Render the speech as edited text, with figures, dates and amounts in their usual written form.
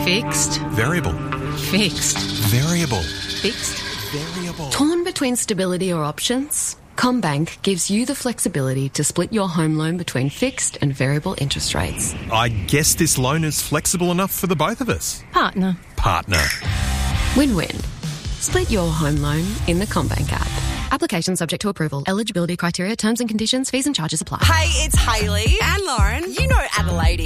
Fixed. Variable. Fixed. Variable. Fixed. Variable. Torn between stability or options? CommBank gives you the flexibility to split your home loan between fixed and variable interest rates. I guess this loan is flexible enough for the both of us. Partner. Win-win. Split your home loan in the CommBank app. Application subject to approval. Eligibility criteria, terms and conditions, fees and charges apply. Hey, it's Hayley and Lauren. You know Adelaide.